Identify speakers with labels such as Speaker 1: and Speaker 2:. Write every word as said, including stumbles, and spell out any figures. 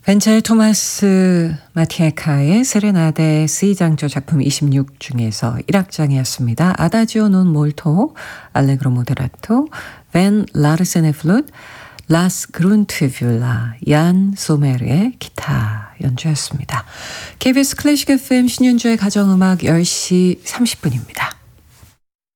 Speaker 1: 벤첼 토마스 마티에카의 세레나데 C장조 작품 이십육 중에서 일 악장이었습니다. 아다지오 논 몰토, 알레그로 모데라토, 벤 라르센의 플룻, 라스 그룬트뷸라, 얀 소메르의 기타 연주였습니다. 케이비에스 클래식 에프엠 신윤주의 가정음악 열 시 삼십 분입니다.